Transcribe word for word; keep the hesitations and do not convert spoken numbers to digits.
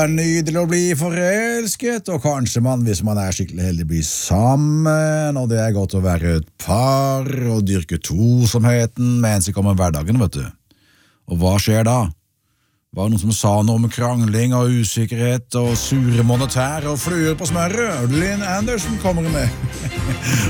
Nydelig å bli forelsket, og kanskje man, hvis man er skikkelig heldig, blir sammen, og det er godt å være et par og dyrke tosomheten mens det kommer hverdagen, vet du. Og hva skjer da? Var det noen som sa noe om krangling og usikkerhet og sure monetær og fluer på smørret? Lynn Anderson kommer med.